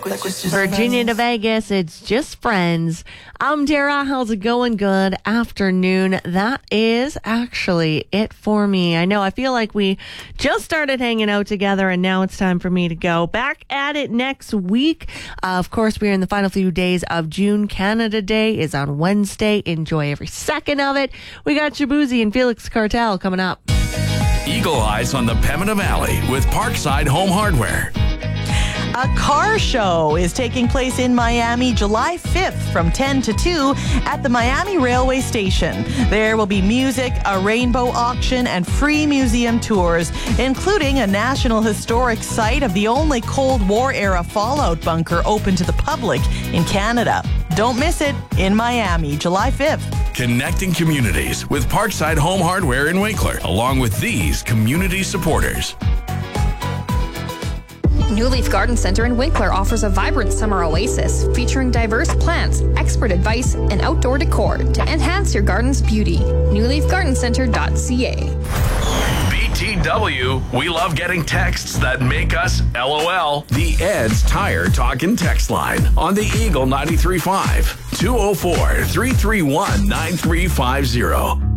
Virginia to Vegas, it's just friends. I'm Tara. How's it going? Good afternoon. That is actually it for me. I know, I feel like we just started hanging out together and now it's time for me to go. Back at it next week. Of course, we're in the final few days of June. Canada Day is on Wednesday. Enjoy every second of it. We got Shabuzi and Felix Cartel coming up. Eagle Eyes on the Pembina Valley with Parkside Home Hardware. A car show is taking place in Miami July 5th from 10 to 2 at the Miami Railway Station. There will be music, a rainbow auction, and free museum tours, including a National Historic Site of the only Cold War-era fallout bunker open to the public in Canada. Don't miss it in Miami, July 5th. Connecting communities with Parkside Home Hardware in Winkler, along with these community supporters. New Leaf Garden Center in Winkler offers a vibrant summer oasis featuring diverse plants, expert advice, and outdoor decor to enhance your garden's beauty. NewLeafGardenCenter.ca. BTW, we love getting texts that make us LOL. The Ed's Tire Talkin' text line on the Eagle 93.5, 204-331-9350.